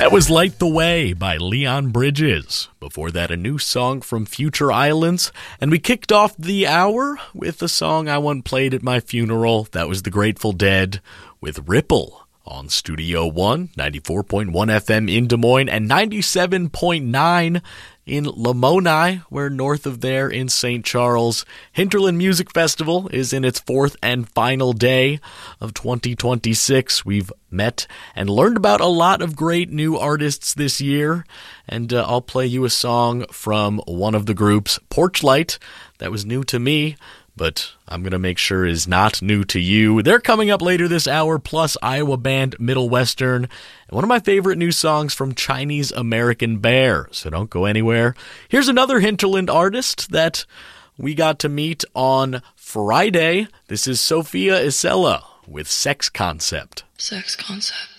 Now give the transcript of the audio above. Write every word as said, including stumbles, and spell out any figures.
That was Light the Way by Leon Bridges. Before that, a new song from Future Islands. And we kicked off the hour with a song I once played at my funeral. That was The Grateful Dead with Ripple on Studio One, ninety-four point one F M in Des Moines, and ninety-seven point nine in Lamoni. We're north of there in Saint Charles. Hinterland Music Festival is in its fourth and final day of twenty twenty-six. We've met and learned about a lot of great new artists this year, and uh, I'll play you a song from one of the groups, Porchlight, that was new to me, but I'm going to make sure is not new to you. They're coming up later this hour, plus Iowa band Middle Western, and one of my favorite new songs from Chinese American Bear, so don't go anywhere. Here's another Hinterland artist that we got to meet on Friday. This is Sophia Isella with Sex Concept. Sex Concept.